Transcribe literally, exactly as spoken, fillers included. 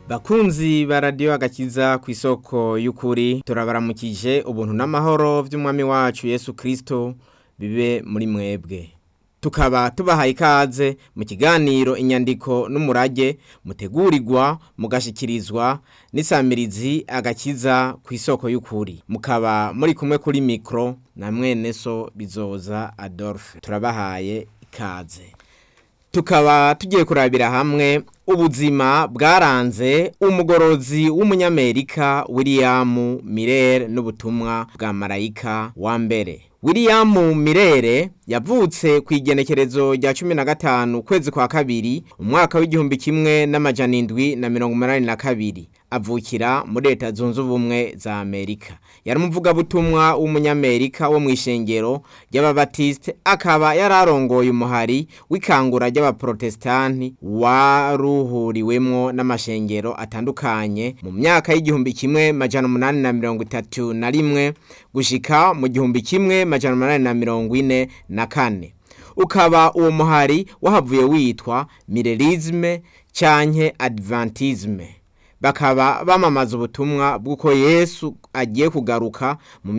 Bakunzi ba radio agakiza ku isoko y'ukuri turabaramukije ubuntu n'amahoro vy'umwami wacu Yesu Kristo bibe muri mwebwe. Tukaba tubahaye ikaze mu kiganiro inyandiko n'umurage mutegurirwa mugashikirizwa n'isamirizi agakiza ku isoko y'ukuri. Mukaba muri kumwe kuri mikro na mwene so Bizoza Adolphe. Turabahaye ikaze. Tukaba tugiye kurabira hamwe ubuzima bwaranze umugorozi w'umunyamerika William Miller n'ubutumwa bwa marayika wa mbere. William Miller yavutse ku igenekerezo rya cumi na gatanu kwezi kwa kabiri umwaka w'igihumbi kimwe n'amajana indwi na mirongo umunani na kabiri avukira muri Leta Zunze Ubumwe za Amerika. Yari umuvuga butumwa w'umunyamerika wo mw'ishengero ry'ababatiste, akaba yararongoye umuhari w'ikangura ry'abaprotestanti waruhuriwemwo n'amashengero atandukanye mu myaka y'igihumbi kimwe majana umunani na mirongo itatu na rimwe gushika mu gihumbi kimwe majana umunani na mirongo ine na kane. Ukaba uwo muhari wahavuye witwa Millerisme canke Adventisme. Bakaba bamamaza ubutumwa bw'uko Yesu agiye kugaruka mu